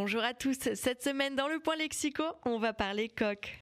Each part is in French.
Bonjour à tous, cette semaine dans le Point Lexico, on va parler coq.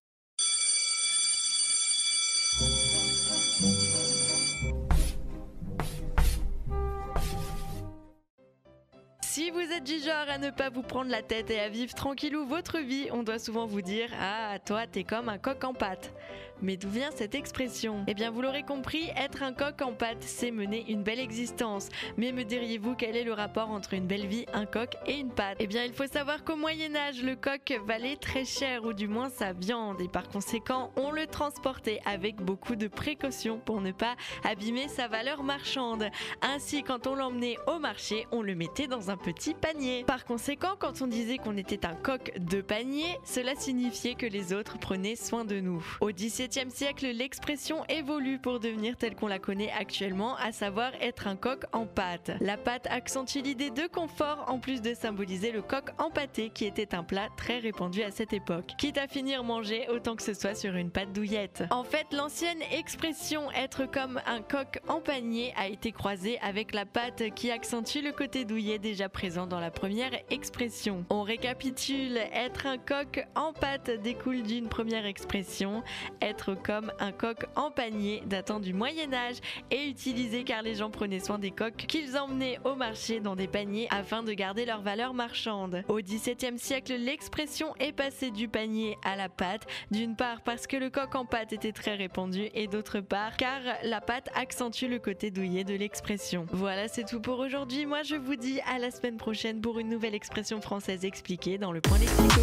Si vous êtes du genre à ne pas vous prendre la tête et à vivre tranquillou votre vie, on doit souvent vous dire « Ah, toi, t'es comme un coq en pâte ». Mais d'où vient cette expression? Eh bien, vous l'aurez compris, être un coq en pâte, c'est mener une belle existence. Mais me diriez-vous quel est le rapport entre une belle vie, un coq et une pâte? Eh bien, il faut savoir qu'au Moyen-Âge, le coq valait très cher, ou du moins sa viande, et par conséquent, on le transportait avec beaucoup de précautions pour ne pas abîmer sa valeur marchande. Ainsi, quand on l'emmenait au marché, on le mettait dans un petit panier. Par conséquent, quand on disait qu'on était un coq de panier, cela signifiait que les autres prenaient soin de nous. Au XVIIe siècle, l'expression évolue pour devenir telle qu'on la connaît actuellement, à savoir être un coq en pâte. La pâte accentue l'idée de confort en plus de symboliser le coq empâté qui était un plat très répandu à cette époque. Quitte à finir mangé, autant que ce soit sur une pâte douillette. En fait, l'ancienne expression être comme un coq en panier a été croisée avec la pâte qui accentue le côté douillet déjà présent dans la première expression. On récapitule, être un coq en pâte découle d'une première expression, être comme un coq en panier datant du Moyen-Âge et utilisé car les gens prenaient soin des coqs qu'ils emmenaient au marché dans des paniers afin de garder leur valeur marchande. Au XVIIe siècle, l'expression est passée du panier à la pâte, d'une part parce que le coq en pâte était très répandu et d'autre part car la pâte accentue le côté douillet de l'expression. Voilà, c'est tout pour aujourd'hui. Moi, je vous dis à la semaine prochaine pour une nouvelle expression française expliquée dans le Point Lexico.